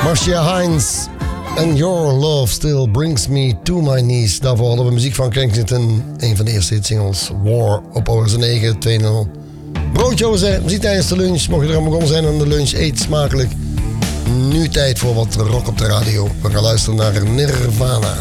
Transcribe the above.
Marcia Hines and Your Love Still Brings Me To My Knees. Daarvoor hadden we muziek van Kensington. Een van de eerste hitsingles. War op ORZ 9, 2-0. Broodje muziek tijdens de lunch. Mocht je er aan begonnen zijn aan de lunch, eet smakelijk. Nu tijd voor wat rock op de radio. We gaan luisteren naar Nirvana.